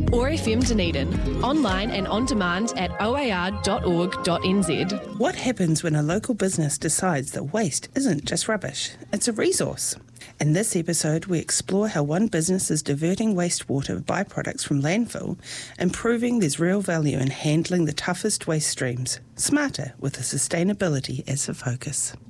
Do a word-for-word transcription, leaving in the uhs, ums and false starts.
or F M Dunedin, online and on demand at o a r dot org dot n z. What happens when a local business decides that waste isn't just rubbish, it's a resource? In this episode, we explore how one business is diverting wastewater byproducts from landfill and proving there's real value in handling the toughest waste streams, smarter with the sustainability as a focus.